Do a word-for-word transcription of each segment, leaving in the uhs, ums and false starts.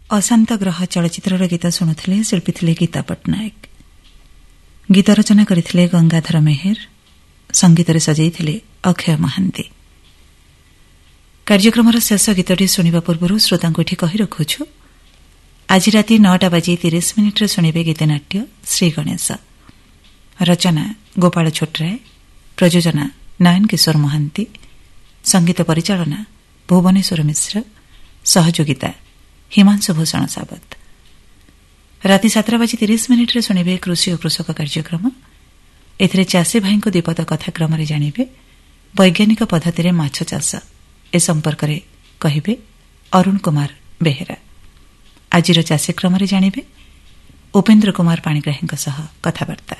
अशांत ग्रह चलचित्रर गीत शुणुले शिल्पी थे गीता पट्टनायक। गीत रचना करथिले गंगाधर मेहर, संगीत सजाई अक्षय महांती। कार्यक्रम शेष गीतटी शुणा पूर्व श्रोता को कही रखुछु आज राति नौटा बाजी तीस मिनिट्रे शुणे गीतनाट्य श्री गणेश। रचना गोपाल छोटराय, प्रयोजना नयन किशोर महांती, संगीत परिचालना भुवनेश्वर मिश्र, सहयोगिता हिमांशु भूषण सावत। राति सातटा बाजी तीस मिनिट्रे शुणे कृषि और कृषक कार्यक्रम। एथिरे चाषी भाई को दीपद कथाक्रम जानिबे वैज्ञानिक पद्धति माछ चाष ए संपर्क में कहिबे अरुण कुमार बेहेरा। आज चाषीक्रम जानिबे उपेन्द्र कुमार पाणिग्राही कथबार्ता।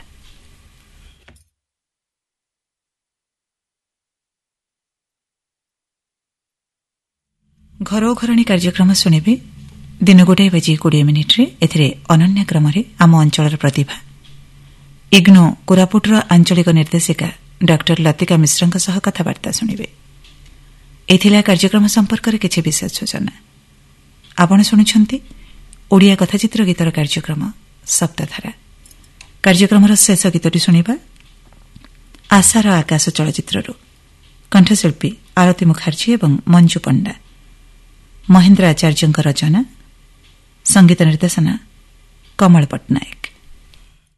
घर घरणी कार्यक्रम शुणे दिन गोटाए बजी कोड़े मिनिट्रे एथिरे अनन्या क्रम आम अंचल प्रतिभा इग्नो कोरापुटर आंचलिक निर्देशिका डॉक्टर लतिका मिश्र सह कथबार्ता शुणे। एथिला कार्यक्रम संपर्क में किछि विशेष सूचना। आपण शुणुछंती ओडिया कथाचित्र गीतर कार्यक्रम सप्तधारा। कार्यक्रम शेष गीतटी शुणा आशार आकाश चलचित्ररू। कंठशिल्पी आरती मुखार्जी एवं मंजू पंडा। महेन्द्र आचार्य रचना, संगीत निर्देशना कमल पट्टनायक।